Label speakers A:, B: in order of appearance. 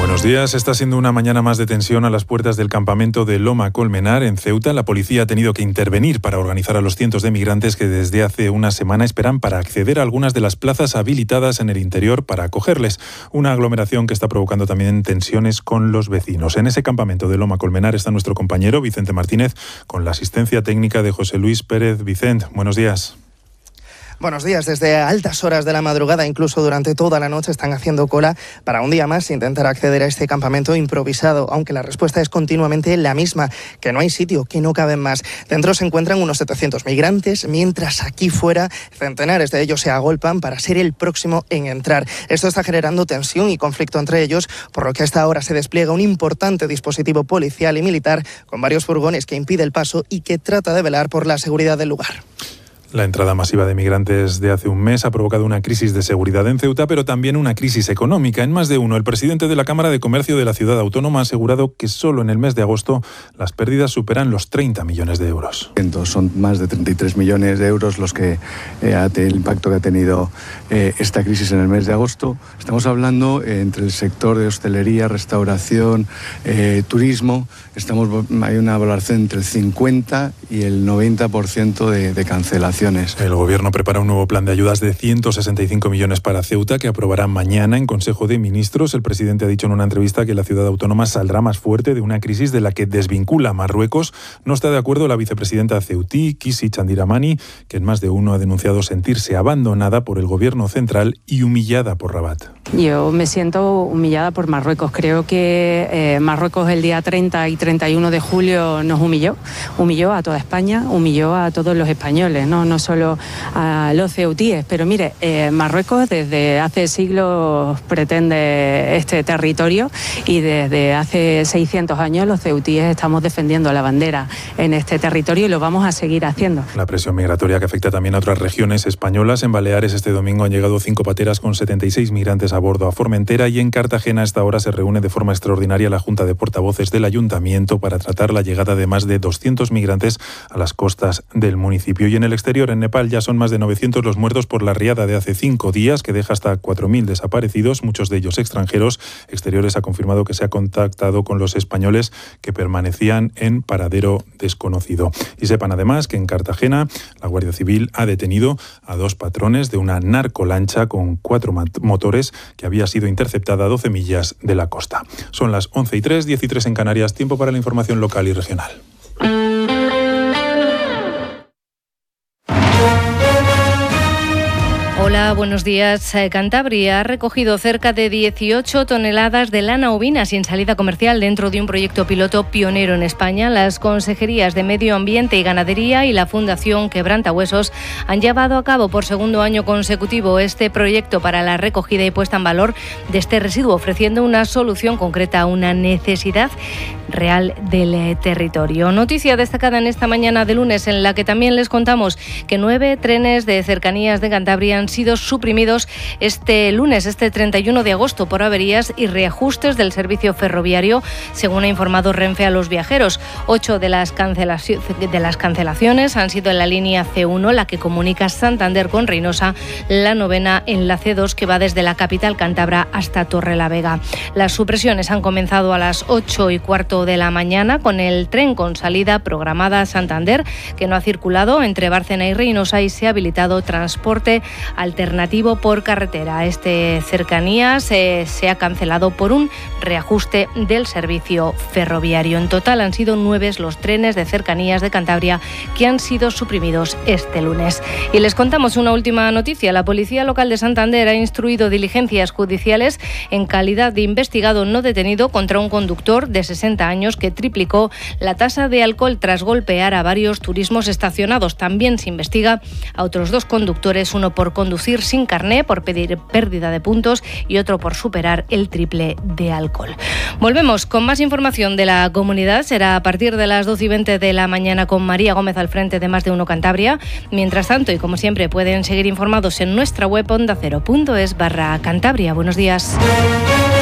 A: Buenos días. Está siendo una mañana más de tensión a las puertas del campamento de Loma Colmenar, en Ceuta. La policía ha tenido que intervenir para organizar a los cientos de migrantes que desde hace una semana esperan para acceder a algunas de las plazas habilitadas en el interior para acogerles. Una aglomeración que está provocando también tensiones con los vecinos. En ese campamento de Loma Colmenar está nuestro compañero Vicente Martínez, con la asistencia técnica de José Luis Pérez. Vicente, buenos días.
B: Buenos días. Desde altas horas de la madrugada, incluso durante toda la noche, están haciendo cola para un día más intentar acceder a este campamento improvisado, aunque la respuesta es continuamente la misma, que no hay sitio, que no caben más. Dentro se encuentran unos 700 migrantes, mientras aquí fuera centenares de ellos se agolpan para ser el próximo en entrar. Esto está generando tensión y conflicto entre ellos, por lo que a esta hora se despliega un importante dispositivo policial y militar con varios furgones que impide el paso y que trata de velar por la seguridad del lugar.
A: La entrada masiva de migrantes de hace un mes ha provocado una crisis de seguridad en Ceuta, pero también una crisis económica. En más de uno, el presidente de la Cámara de Comercio de la ciudad autónoma ha asegurado que solo en el mes de agosto las pérdidas superan los 30 millones de euros.
C: Son más de 33 millones de euros los que el impacto que ha tenido esta crisis en el mes de agosto. Estamos hablando entre el sector de hostelería, restauración, turismo. Hay una valoración entre el 50 y el 90% de cancelaciones.
A: El Gobierno prepara un nuevo plan de ayudas de 165 millones para Ceuta que aprobará mañana en Consejo de Ministros. El presidente ha dicho en una entrevista que la ciudad autónoma saldrá más fuerte de una crisis de la que desvincula a Marruecos. No está de acuerdo la vicepresidenta ceutí, Kisi Chandiramani, que en más de uno ha denunciado sentirse abandonada por el Gobierno central y humillada por Rabat.
D: Yo me siento humillada por Marruecos. Creo que Marruecos el día 30 y 31 de julio nos humilló a toda España, humilló a todos los españoles, no solo a los ceutíes. Pero mire, Marruecos desde hace siglos pretende este territorio y desde hace 600 años los ceutíes estamos defendiendo la bandera en este territorio y lo vamos a seguir haciendo.
A: La presión migratoria que afecta también a otras regiones españolas. En Baleares este domingo han llegado 5 pateras con 76 migrantes a bordo a Formentera, y en Cartagena a esta hora se reúne de forma extraordinaria la Junta de Portavoces del Ayuntamiento para tratar la llegada de más de 200 migrantes a las costas del municipio. Y en el exterior, en Nepal, ya son más de 900 los muertos por la riada de hace 5 días, que deja hasta 4.000 desaparecidos, muchos de ellos extranjeros. Exteriores ha confirmado que se ha contactado con los españoles que permanecían en paradero desconocido. Y sepan además que en Cartagena la Guardia Civil ha detenido a 2 patrones de una narcolancha con 4 motores que había sido interceptada a 12 millas de la costa. Son las 11:03, 10:03 en Canarias. Tiempo para la información local y regional.
E: Hola, buenos días. Cantabria ha recogido cerca de 18 toneladas de lana ovina sin salida comercial dentro de un proyecto piloto pionero en España. Las consejerías de Medio Ambiente y Ganadería y la Fundación Quebrantahuesos han llevado a cabo por segundo año consecutivo este proyecto para la recogida y puesta en valor de este residuo, ofreciendo una solución concreta a una necesidad real del territorio. Noticia destacada en esta mañana de lunes, en la que también les contamos que 9 trenes de cercanías de Cantabria han sido suprimidos este lunes, este 31 de agosto, por averías y reajustes del servicio ferroviario, según ha informado Renfe a los viajeros. 8 de las cancelaciones han sido en la línea C1, la que comunica Santander con Reynosa, la 9ª en la C2, que va desde la capital cántabra hasta Torrelavega. Las supresiones han comenzado a las 8:15 de la mañana con el tren con salida programada a Santander, que no ha circulado entre Bárcena y Reynosa, y se ha habilitado transporte alternativo por carretera. Este cercanías se ha cancelado por un reajuste del servicio ferroviario. En total han sido 9 los trenes de cercanías de Cantabria que han sido suprimidos este lunes. Y les contamos una última noticia. La Policía Local de Santander ha instruido diligencias judiciales en calidad de investigado no detenido contra un conductor de 60 años que triplicó la tasa de alcohol tras golpear a varios turismos estacionados. También se investiga a otros 2 conductores, uno por conducir sin carné, por pedir pérdida de puntos, y otro por superar el triple de alcohol. Volvemos con más información de la comunidad. Será a partir de las 12:20 de la mañana con María Gómez al frente de Más de Uno Cantabria. Mientras tanto, y como siempre, pueden seguir informados en nuestra web ondacero.es/Cantabria. Buenos días.